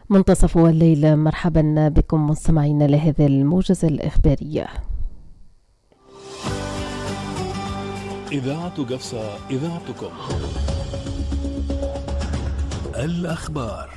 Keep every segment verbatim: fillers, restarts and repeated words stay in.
منتصف الليل، مرحبا بكم مستمعين لهذه الموجز الإخبارية. إذاعة قفصة، إذاعتكم. الأخبار.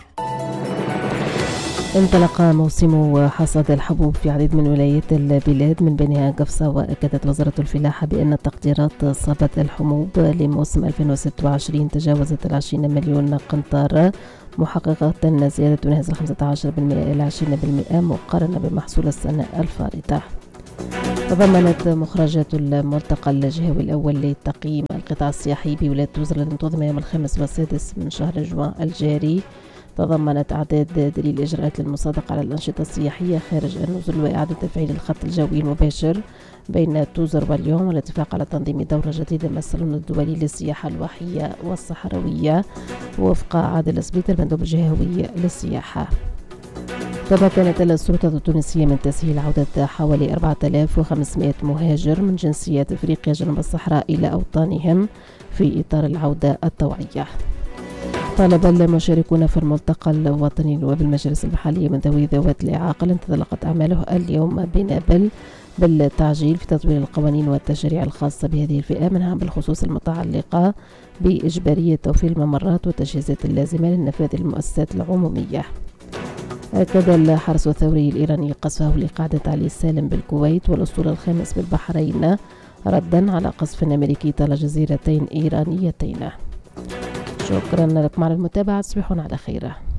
انطلق موسم حصاد الحبوب في عديد من ولايات البلاد من بينها قفصة، وأكدت وزارة الفلاحة بأن التقديرات صابت الحبوب لموسم ألفين وستة وعشرين تجاوزت العشرين مليون قنطار، محققة زيادة تناهز خمسة عشر بالمئة إلى عشرين بالمئة مقارنة بمحصول السنة الفارطة. تضمنت مخرجات الملتقى الجهوي الأول لتقييم القطاع السياحي بولاية توزر الذي انتظم يوم الخامس والسادس من شهر جوان الجاري، تضمنت أعداد دليل إجراءات للمصادقة على الأنشطة السياحية خارج النزل وإعادة تفعيل الخط الجوي المباشر بين توزر واليوم، والاتفاق على تنظيم دورة جديدة من الصالون الدولي للسياحة الواحية والصحراوية وفق عادل السبيط المندوب الجهوي للسياحة. تمكنت السلطة التونسية من تسهيل عودة حوالي أربعة آلاف وخمسمئة مهاجر من جنسيات أفريقيا جنوب الصحراء إلى أوطانهم في إطار العودة الطوعية. طالب المشاركون في الملتقى الوطني وبالمجالس المحلية من ذوي ذوات الإعاقة التي تلقت أعماله اليوم بنابل بالتعجيل في تطوير القوانين والتشريع الخاصة بهذه الفئة، منها بالخصوص المتعلقة بإجبارية توفير الممرات والتجهيزات اللازمة للنفاذ المؤسسات العمومية. أكد الحرس الثوري الإيراني قصفه لقاعدة علي السالم بالكويت والأسطول الخامس بالبحرين ردا على قصف أمريكي طال جزيرتين إيرانيتين. شكرا لكم على المتابعة، تصبحون على خير.